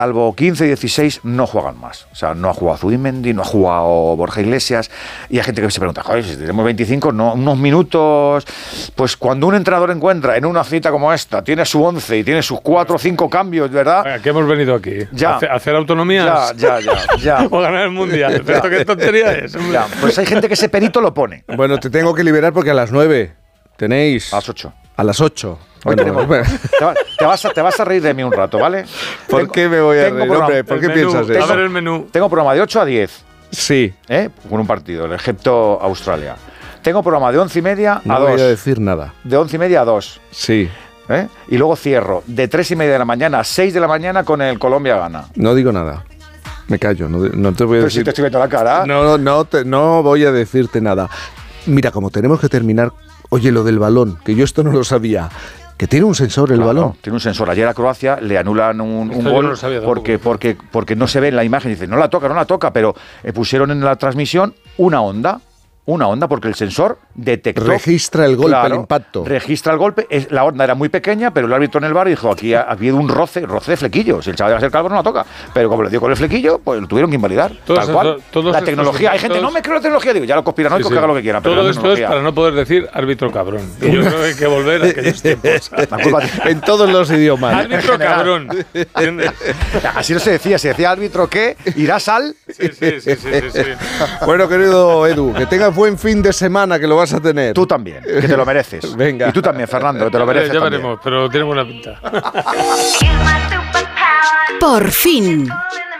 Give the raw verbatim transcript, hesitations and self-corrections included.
salvo quince, dieciséis, no juegan más. O sea, no ha jugado Zubimendi, no ha jugado Borja Iglesias. Y hay gente que se pregunta, joder, si tenemos veinticinco, no, unos minutos. Pues cuando un entrenador encuentra en una cita como esta, tiene su once y tiene sus cuatro o cinco cambios, ¿verdad? ¿A qué hemos venido aquí? Ya. ¿A hacer, hacer autonomías? Ya, ya, ya. ya. O ganar el mundial. ¿Esto qué tontería es? Ya, pues hay gente que ese perito lo pone. Bueno, te tengo que liberar porque a las nueve tenéis... A las ocho. A las ocho. Hoy Bueno, tenemos, bueno. te, va, te, vas a, te vas a reír de mí un rato, ¿vale? ¿Por Tengo, qué me voy a tengo reír, programa, hombre? ¿Por qué el menú, piensas a eso? ver el menú. Tengo programa de ocho a diez, Sí. ¿eh? Con un partido, el Egipto-Australia. Tengo programa de once y media No a voy dos. a decir nada. De once y media a dos. Sí. ¿Eh? Y luego cierro de tres y media de la mañana a seis de la mañana con el Colombia-Ghana. No digo nada. Me callo. No, no te voy a Pero decir... si te estoy viendo la cara. No, no, te, no voy a decirte nada. Mira, como tenemos que terminar... Oye, lo del balón, que yo esto no lo sabía... Que tiene un sensor el Claro, balón. Tiene un sensor. Ayer a Croacia le anulan un, un Esto yo gol no lo sabía porque, porque, porque no se ve en la imagen. Dice, no la toca, no la toca, pero eh, pusieron en la transmisión una onda. Una onda porque el sensor detectó... Registra el golpe, claro, el impacto. Registra el golpe. Es, la onda era muy pequeña, pero el árbitro en el bar dijo, aquí ha, ha habido un roce, roce de flequillo. Si el chaval iba a ser calvo, no la toca. Pero como le dio con el flequillo, pues lo tuvieron que invalidar. Todos tal cual. estos- todos la estos tecnología. Hay gente, todos- no me creo la tecnología. Digo, ya los conspiranoicos Sí, sí. que hagan lo que quieran. Pero Todo la esto es tecnología- para no poder decir árbitro cabrón. Y yo creo que hay que volver a aquellos tiempos. La culpa tiene- En todos los idiomas. Árbitro general. cabrón. ¿Entiendes? Así no se decía. Se decía árbitro que irás al... Sí, sí, sí, sí, sí, sí. Bueno, querido Edu, que tengas buen fin de semana, que lo vas a tener. Tú también, que te lo mereces. Venga. Y tú también, Fernando, que te lo Eh, mereces ya también. veremos, pero tiene buena pinta. Por fin.